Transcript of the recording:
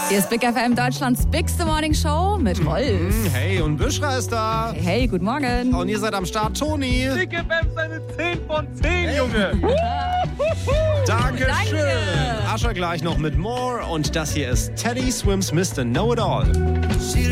Hier ist Big FM, Deutschlands Bigste Morning Show mit Wolf. Hey, und Büschra ist da. Hey, guten Morgen. Und ihr seid am Start, Toni. Big FM seine 10 von 10, Junge. Dankeschön. Danke. Ascher gleich noch mit More. Und das hier ist Teddy Swims Mr. Know-It-All.